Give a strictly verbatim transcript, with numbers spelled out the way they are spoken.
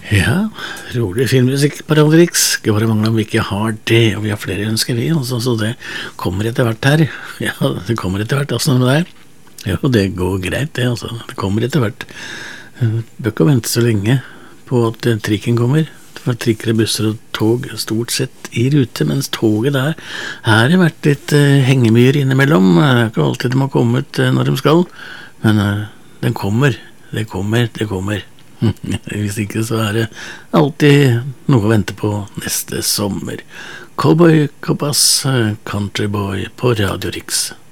Ja, rolig filmmusikk på Radio Rix. Det bare mangler om vi ikke har det, og vi har flere ønsker vi, altså, så det kommer etter hvert her. Ja, det kommer etter hvert, altså, med deg. Ja, det går greit det, altså. Det kommer etter hvert. Du bør ikke vente så lenge på at trikken kommer. For trikker, busser og tog er stort sett i rute, mens toget der her har vært litt uh, hengemyr innimellom. Det er ikke alltid de har kommet uh, når de skal, men uh, den kommer, det kommer, det kommer. Hvis ikke så er det alltid noe å vente på neste sommer. Cowboy Cowpass, Countryboy på Radio Rix.